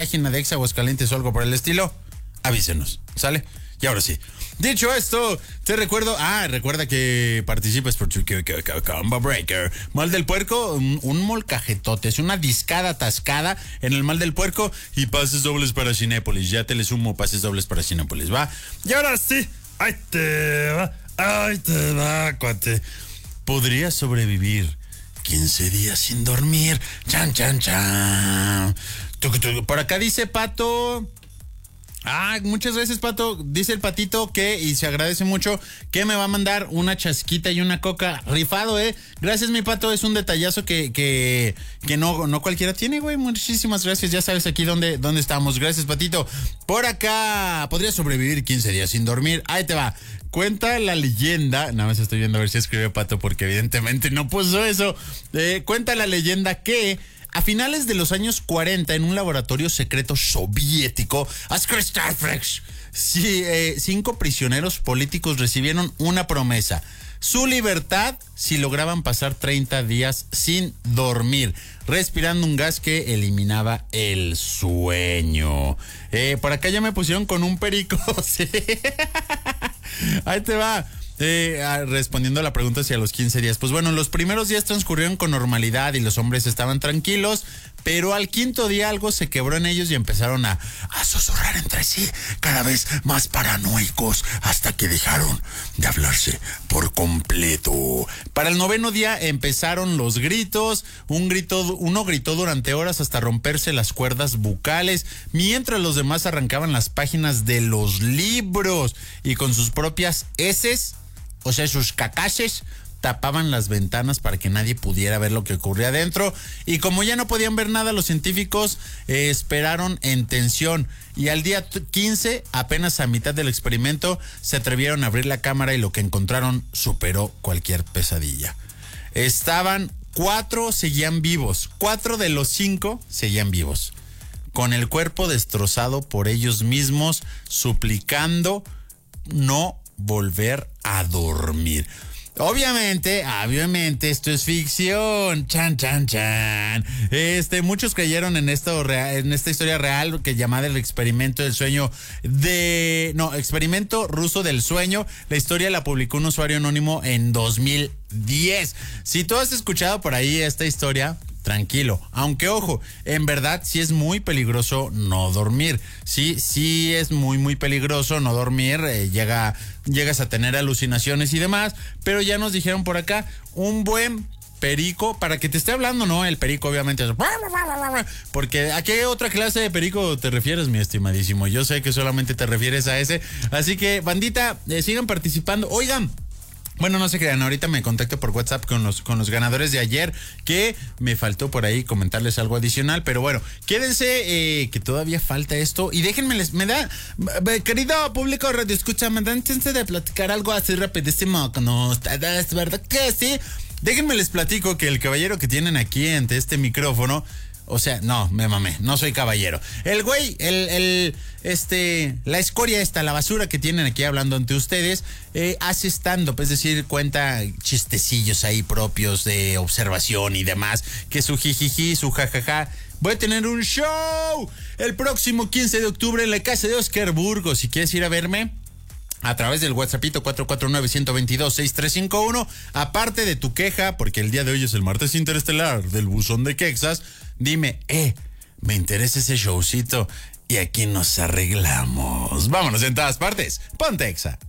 página de Exa Aguascalientes o algo por el estilo, avísenos, ¿sale? Y ahora sí. Dicho esto, te recuerdo... recuerda que participas por tu Combo Breaker. Mal del Puerco, un molcajetote. Es una discada atascada en el Mal del Puerco y pases dobles para Cinépolis. Ya te le sumo pases dobles para Cinépolis, ¿va? Y ahora sí, ahí te va, cuate. Podrías sobrevivir 15 días sin dormir. Chan, chan, chan. Por acá dice Pato... muchas gracias, Pato. Dice el Patito y se agradece mucho, que me va a mandar una chasquita y una coca. Rifado, Gracias, mi Pato. Es un detallazo que no cualquiera tiene, güey. Muchísimas gracias. Ya sabes aquí dónde estamos. Gracias, Patito. Por acá, podría sobrevivir 15 días sin dormir. Ahí te va. Cuenta la leyenda, nada más estoy viendo a ver si escribe Pato, porque evidentemente no puso eso. Cuenta la leyenda que a finales de los años 40, en un laboratorio secreto soviético, 5 prisioneros políticos recibieron una promesa: su libertad si lograban pasar 30 días sin dormir, respirando un gas que eliminaba el sueño. Por acá ya me pusieron con un perico. Sí. Ahí te va. Respondiendo a la pregunta si a los 15 días. Pues bueno, los primeros días transcurrieron con normalidad y los hombres estaban tranquilos, pero al quinto día algo se quebró en ellos y empezaron a susurrar entre sí, cada vez más paranoicos, hasta que dejaron de hablarse por completo. Para el 9º día empezaron los gritos. Uno gritó durante horas hasta romperse las cuerdas bucales, mientras los demás arrancaban las páginas de los libros y con sus propias heces, o sea, sus cacaces, tapaban las ventanas para que nadie pudiera ver lo que ocurría adentro. Y como ya no podían ver nada, los científicos esperaron en tensión. Y al día 15, apenas a mitad del experimento, se atrevieron a abrir la cámara y lo que encontraron superó cualquier pesadilla. 4 seguían vivos. 4 de los 5 seguían vivos, con el cuerpo destrozado por ellos mismos, suplicando no volver a dormir. Obviamente, esto es ficción. Chan, chan, chan. Muchos creyeron en esta historia real llamada el experimento del sueño experimento ruso del sueño. La historia la publicó un usuario anónimo en 2010. Si tú has escuchado por ahí esta historia, tranquilo, aunque ojo, en verdad sí es muy peligroso no dormir. Sí es muy, muy peligroso no dormir. Llegas a tener alucinaciones y demás, pero ya nos dijeron por acá, un buen perico, para que te esté hablando, ¿no? El perico obviamente es... Porque ¿a qué otra clase de perico te refieres, mi estimadísimo? Yo sé que solamente te refieres a ese. Así que, bandita, sigan participando. Oigan, bueno, no se crean, ahorita me contacto por WhatsApp con los ganadores de ayer, que me faltó por ahí comentarles algo adicional, pero bueno, quédense, que todavía falta esto, y déjenme, querido público radio escucha, me dan chance de platicar algo así rapidísimo con ustedes, ¿verdad que sí? Déjenme les platico que el caballero que tienen aquí ante este micrófono, o sea, no, me mamé, no soy caballero. El güey, la escoria la basura que tienen aquí hablando ante ustedes, hace stand-up, es decir, cuenta chistecillos ahí propios de observación y demás, que su jijiji, su jajaja. Voy a tener un show el próximo 15 de octubre en la casa de Oscar Burgos. Si quieres ir a verme, a través del WhatsAppito 449-122-6351, aparte de tu queja, porque el día de hoy es el martes interestelar del buzón de Quexas, dime, me interesa ese showcito y aquí nos arreglamos. Vámonos en todas partes. Ponte Exa.